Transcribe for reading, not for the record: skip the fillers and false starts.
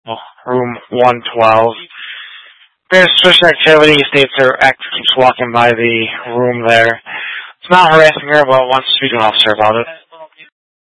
room 112. There's suspicious activity. States her ex keeps walking by the room there. It's not harassing her, but wants to speak to an officer about it.